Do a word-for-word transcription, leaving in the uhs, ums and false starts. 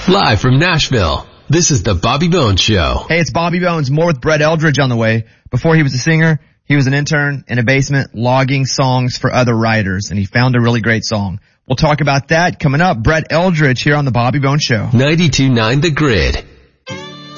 Live from Nashville, this is the Bobby Bones Show. Hey, it's Bobby Bones, more with Brett Eldridge on the way. Before he was a singer, he was an intern in a basement logging songs for other writers, and he found a really great song. We'll talk about that coming up. Brett Eldridge here on the Bobby Bones Show. ninety-two point nine The Grid.